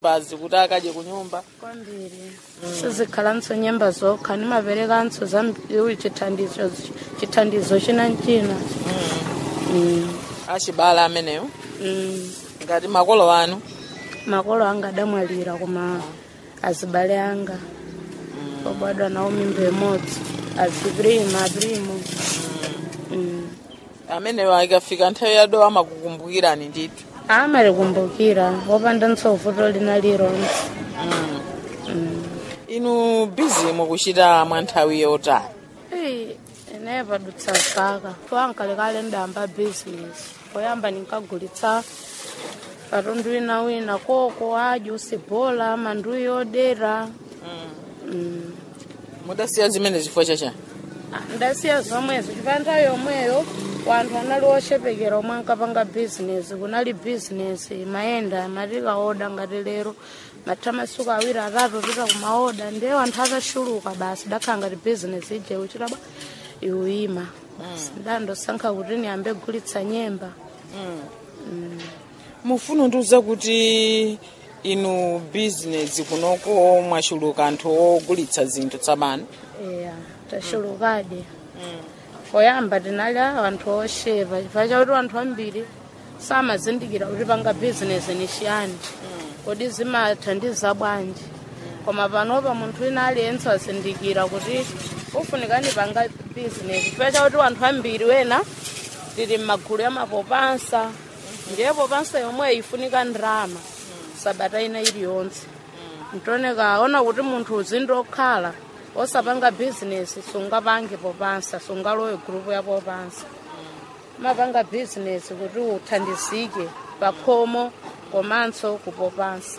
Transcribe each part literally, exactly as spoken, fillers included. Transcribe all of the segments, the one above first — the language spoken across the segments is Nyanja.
bazi kuti akadye kunyumba kwambiri sizikhalanso nyemba zokha nimaperekanso zambiri chithandizo chithandizo china nchina achibala ameneyo Mm. ngati makolo anu makolo anga adamwalira koma azibale anga obadwa nawo mimba imodzi aziprima aprimo Mm. ameneyo akafika nthawi yado amakukumbukirani ndithu amalikumbukira wopanda ntsovuto lina lironse. inu busy mukuchita mwa nthawi yotani? Hey, ine padutsa zaka toankalekale ndayamba business poyamba ninkagulitsa katundu wina wina koko ajusi bola manduyi odera. Mm. mudasiya zimene chifukwa chachani? Ndasiya zomwezo chifukwa nthawi yomweyo wanthu anali oshepekera omwe ankapanga business kunali business mayenda matika oda ngati lero matha masuku awiri atatu pita kumaoda ndiye wanthu atashuluka basi dakhala ngati business ije uchita bwa iuyima ndandosankha kuti niyambe kugulitsa nyemba. mufuna ndiuza kuti inu business kunoko mwashuluka anthu ogulitsa zinthu tsopano? Eya tashulukadi. Poyamba tinali anthu oshepa chifukwa chakuti anthu ambiri samazindikira kuti panga business ni chiyani kodi zimathandiza bwanji koma panopa munthu wina aliyense azindikira kuti ufunikani panga business chifukwa chakuti anthu ambiri wena tili m'magulu ya mapopansa ndiye popansa yomwe ifunika ndrama sabata ina iliyonse ntoneka ona kuti munthu uzindokhala osapanga business sungapange popansa sungalowe group ya popansa mapanga business kuti uthandizike pakhomo komanso kupopansa.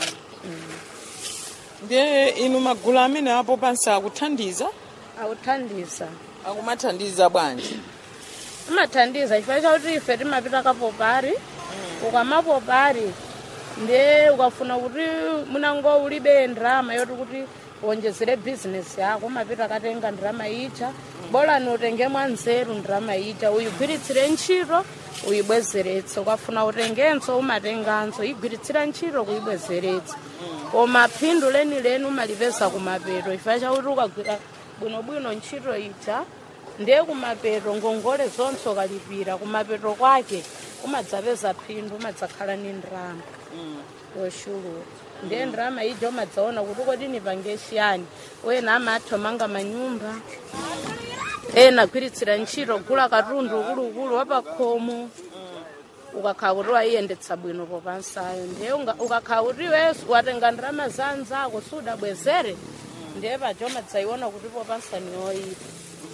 ndiye inu magulu amene apopansa akuthandiza? Akuthandiza. akumathandiza bwanji? Amathandiza chifukwa chakuti ife timapita kapopari ukamapopari ndiye ukafuna kuti munango ulibe ndrama yoti kuti wonjezere business yako mapita katenga ndrama icha bola notenge mwanzeru ndrama icha uyigwiritsire ntchito uyibwezeretsa ukafuna utengenso umatenganso igwiritsira ntchito kuyibwezeretsa koma phindu leni leni umalipeza kumapeto chifukwa chakuti ukagwira bwinobwino ntchito icha ndiye kumapeto ngongole zonse ukalipira kumapeto kwake umadzapeza phindu umadzakhala ni ndrama yoshuluka ndiye ndrama ija umadzaona kuti kodi nipange chiyani wena amatha manga manyumba ena agwiritsira ntchito gula katundu ukulukulu wapakhomo ukakhala kuti waiyendetsa bwino popansayo ndiye ukakhala kuti iwenso watenga ndrama zanzako sudabwezere ndiye paja umadzayiona kuti popansa niyoyipa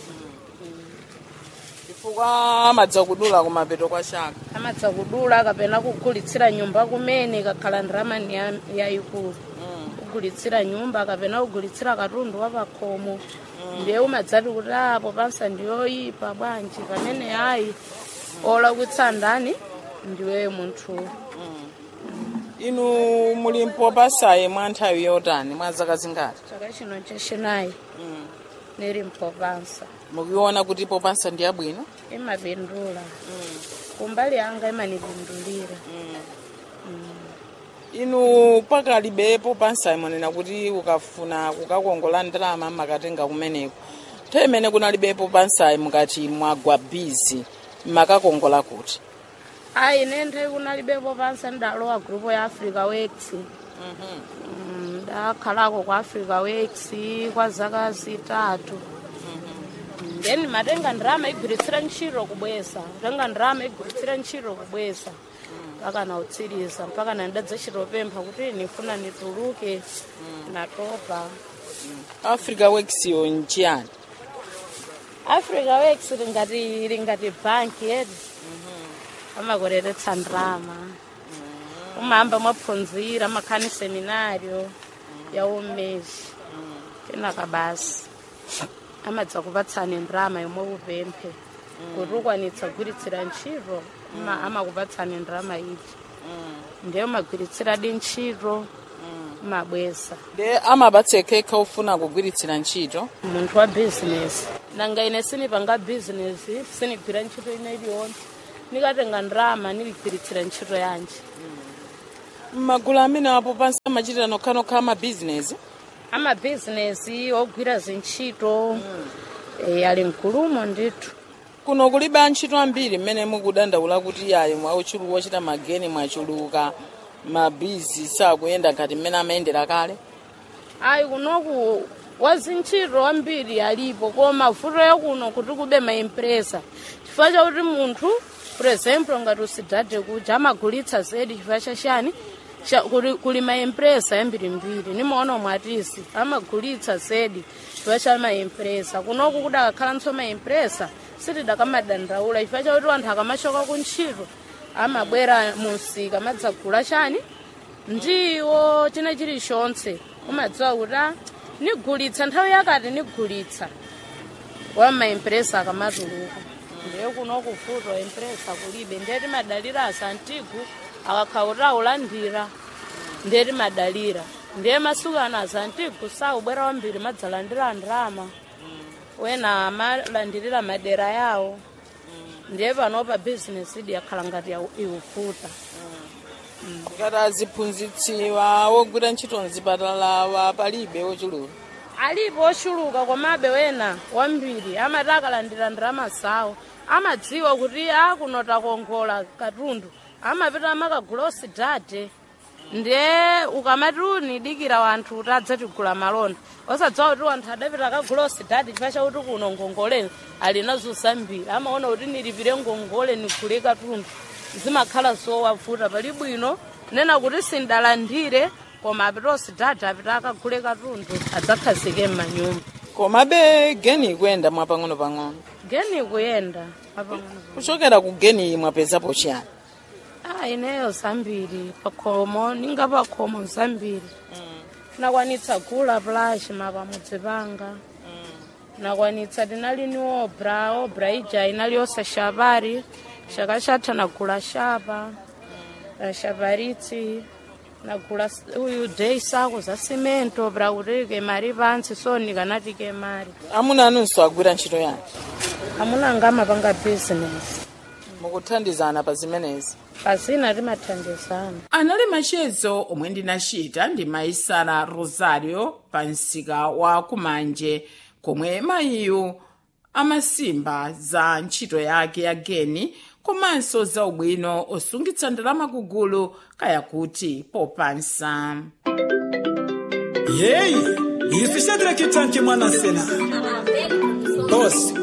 chifukwa amadza kudula kumapeto kwa shaka amadza kudula kapena kugulitsira nyumba kumene kakhala ndrama yayikulu kugulitsira nyumba kapena kugulitsira katundu wapakhomo ndiye umadzati kuti apo pansa ndiyoyipa bwanji pamene ayi olakwitsa ndani ndiwe munthu. inu muli mpopasaye mwa nthawi yotani mwa zaka zingati? chaka chino chachinayi nili mpopansa. mukuiona kuti popansa ndi yabwino? imapindula kumbali yanga imanipindulira. inu pakalibe popansa imanena kuti ukafuna kukakongola ndalama makatenga kumeneko nthawi imene kunalibe popansa mukati mwagwa busy makakongola kuti? ayi ine nthawi kunalibe popansa ndalowa grupo ya Africa Works ndakhalako kwa Africa Works kwa zaka zitatu then matenga ndrama igwiritsira ntchito kubweza tenga ndrama igwiritsira ntchito kubweza mpaka nautsiriza mpaka ndadzachitopempha kuti nifuna nituluke natopa. Africa Works yo nchiyani? Africa Works lingati lingati banki yedu amakoreretsa ndrama umahamba mwaphunzira makhani seminario ya umezi kenaka basi amadza kupatsani ndrama yomwe upemphe kuti ukwanitsa kugwiritsira ntchito amakupatsani ndrama iji ndiye umagwiritsira di ntchito umabweza. ndiye amabatsekeka ufuna kugwiritsira ntchito munthu wa business nanga ine sinipanga business sinigwira ntchito ine iliyonse nikatenga ndrama niligwiritsira ntchito yanje magulu amene apo pansi amachitira nokhanokha amabizinesi amabizinesi ogwira zintchito mm. e, ali mkulumo ndithu. Kuno kulibe antchito ambiri mmene mukudandaula kuti yayi mwauchuluka ochita mageni mwachuluka mabizi sakuyenda ngati mmene amayendera kale? Ayi kunoku wazintchito ambiri alipo koma vuto yakuno kuti kube maimpresa chifukwa chakuti munthu for example ngati usidhadhe kuja amagulitsa zedi chifukwa chachani kuli, kuli maimpresa yambirimbiri nimaona mwatisi amagulitsa zedi chifukwa cha maimpresa kunoku kudakakhala nso maimpresa sitidakamadandaula chifukwa chakuti anthu akamachoka kuntchito amabwera musika amadzagula chani ndiwo china chilichonse umadziwa kuti nigulitsa nthawi yakati nigulitsa wa maimpresa akamatuluka ndiye kunoku vuto impresa kulibe ndiye timadalira asantigu akakhala aulandira ndiye timadalira ndiye masuku ano asantigu saubwera wambiri madzalandira ndrama wena amalandirira madera yawo ndiye panopa bizinesi idi yakhala ngati iufuta. Ngati aziphunzitsiwa wogwira ntchito mzipatala palibe ochuluka? Alipo ochuluka komabe wena wambiri amati akalandira ndrama zawo amadziwa kuti akunota kongola katundu amapita amakagula osidhadhe ndiye ukamati unidikira wanthu kuti adzatigula malonda osadziwa kuti wanthu adapita akagula osidhadhe chifukwa chakuti kuno ngongole ali nazo zambiri amaona kuti nilipire ngongole nigule katundu zimakhala zowavuta pali bwino nena kuti sindalandire koma apita osidhadhe apita akagule katundu adzakhazike m'manyumba. Komabe geni ikuyenda mwapang'ono pang'ono? Geni ikuyenda mwapang'ono. Kuchokera ku geni mwapezapo chiyani? Ah, ineyo zambiri pakhomo ninga pakhomo zambiri mm. nakwanitsa gula plash mapamudzi panga mm. nakwanitsa tinali ni obra obra ija inali osashapari shaka chatha nagula shapa mm. shaparitsi nagula uyu day sako za cemento bra kuti mari pansi so nikanati ke mari. Amuna anunso agwira ntchito yani? Amuna ngama panga business. Mukuthandizana pa zimenezi? Pasina timathandizana. Anali machezo omwe ndinachita ndi Maisara Rosario pa msika wa kumanje komwe mayiyu amasimba za ntchito yake ya geni komanso za ubwino osungitsa ndalama kugulu kaya kuti popansa. Yeyi, ifi Shadrack Tanki mwana sena. Boss.